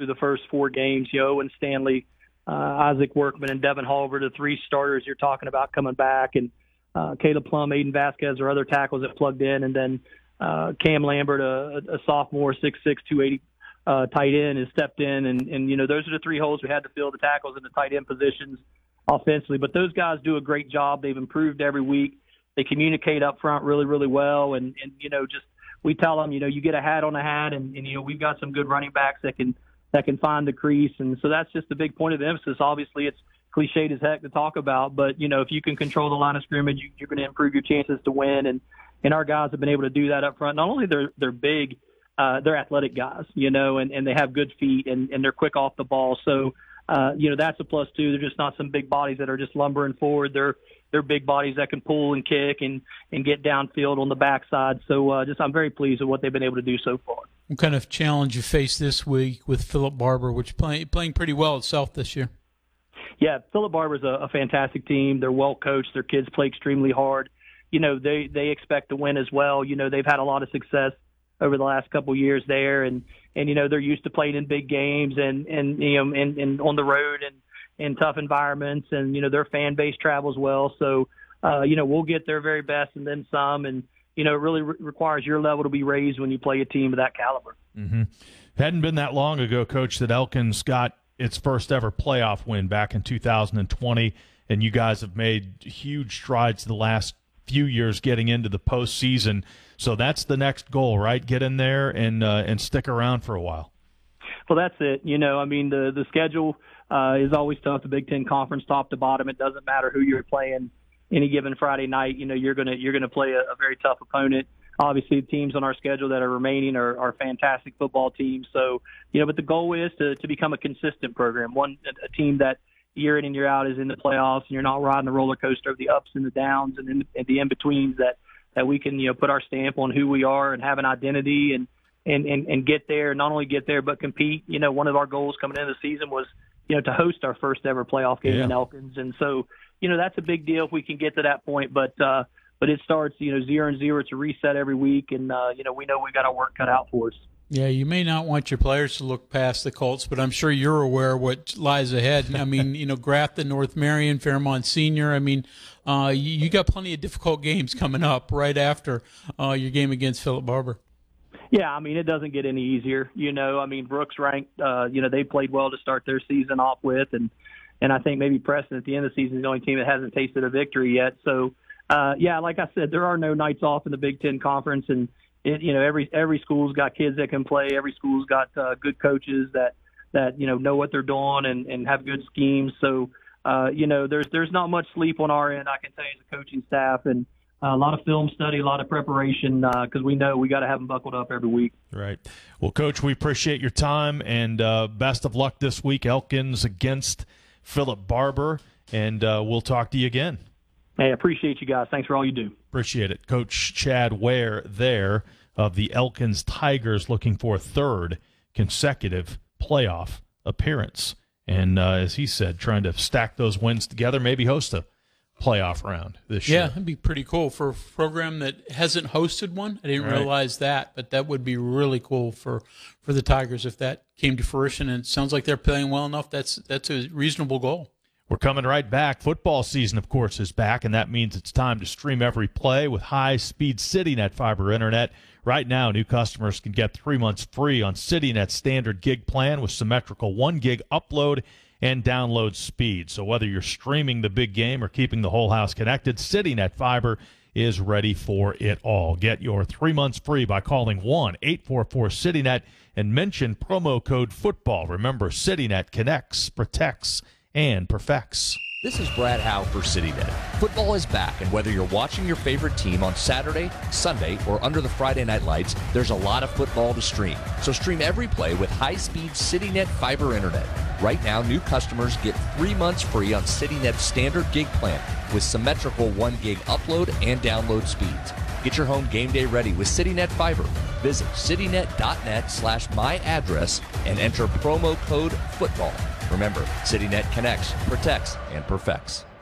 through the first 4 games. Owen Stanley, Isaac Workman, and Devin Halver, the 3 starters you're talking about coming back, and Caleb Plum, Aiden Vasquez are other tackles that plugged in, and then Cam Lambert, a sophomore, 6'6", 280 tight end, has stepped in, and those are the 3 holes we had to fill, the tackles and the tight end positions offensively. But those guys do a great job. They've improved every week. They communicate up front really, really well, and just we tell them, you get a hat on a hat, and we've got some good running backs that can find the crease, and so that's just a big point of emphasis. Obviously, it's cliched as heck to talk about, but if you can control the line of scrimmage, you're going to improve your chances to win, and our guys have been able to do that up front. Not only they're big, they're athletic guys, and they have good feet, and they're quick off the ball. So, that's a plus too. They're just not some big bodies that are just lumbering forward. They're big bodies that can pull and kick and get downfield on the backside. So I'm very pleased with what they've been able to do so far. What kind of challenge you face this week with Philip Barber, which playing pretty well itself this year? Yeah, Philip Barber's a fantastic team. They're well coached. Their kids play extremely hard. They expect to win as well. They've had a lot of success over the last couple of years there, and they're used to playing in big games and on the road and in tough environments, and their fan base travels well. So we'll get their very best and then some, and it really requires your level to be raised when you play a team of that caliber. Mm-hmm. Hadn't been that long ago, Coach, that Elkins got its first ever playoff win back in 2020, and you guys have made huge strides the last few years getting into the postseason. So that's the next goal, right? Get in there and stick around for a while. Well, that's it. The schedule is always tough. The Big Ten Conference, top to bottom, it doesn't matter who you're playing any given Friday night. You're gonna play a very tough opponent. Obviously, the teams on our schedule that are remaining are fantastic football teams. So, but the goal is to become a consistent program, a team that year in and year out is in the playoffs, and you're not riding the roller coaster of the ups and the downs and the in-betweens, that we can, put our stamp on who we are and have an identity and get there, not only get there, but compete. One of our goals coming into the season was, to host our first ever playoff game in Elkins. And so, that's a big deal if we can get to that point. But it starts, 0-0. It's a reset every week. And, we know we got our work cut out for us. Yeah, you may not want your players to look past the Colts, but I'm sure you're aware of what lies ahead. I mean, Grafton, North Marion, Fairmont Senior. I mean, you got plenty of difficult games coming up right after your game against Philip Barber. Yeah, I mean, it doesn't get any easier. Brooks ranked, they played well to start their season off with, and I think maybe Preston at the end of the season is the only team that hasn't tasted a victory yet. So, like I said, there are no nights off in the Big Ten Conference, and every school's got kids that can play. Every school's got good coaches that know what they're doing and have good schemes. So, there's not much sleep on our end, I can tell you, as a coaching staff, and a lot of film study, a lot of preparation, because we know we got to have them buckled up every week. Right. Well, Coach, we appreciate your time, and best of luck this week, Elkins against Philip Barber, and we'll talk to you again. Hey, I appreciate you guys. Thanks for all you do. Appreciate it. Coach Chad Ware there of the Elkins Tigers, looking for a third consecutive playoff appearance. And as he said, trying to stack those wins together, maybe host a playoff round this year. Yeah, that'd be pretty cool for a program that hasn't hosted one. I didn't realize that, but that would be really cool for the Tigers if that came to fruition. And it sounds like they're playing well enough. That's a reasonable goal. We're coming right back. Football season, of course, is back, and that means it's time to stream every play with high-speed CityNet fiber internet. Right now, new customers can get 3 months free on CityNet's standard gig plan with symmetrical 1 gig upload and download speed. So whether you're streaming the big game or keeping the whole house connected, CityNet fiber is ready for it all. Get your 3 months free by calling 1-844-CityNet and mention promo code FOOTBALL. Remember, CityNet connects, protects, and perfects. This is Brad Howe for CityNet. Football is back, and whether you're watching your favorite team on Saturday, Sunday, or under the Friday night lights, there's a lot of football to stream. So stream every play with high-speed CityNet fiber internet. Right now, new customers get 3 months free on CityNet's standard gig plan with symmetrical 1 gig upload and download speeds. Get your home game day ready with CityNet fiber. Visit citynet.net/myaddress and enter promo code FOOTBALL. Remember, CityNet connects, protects, and perfects.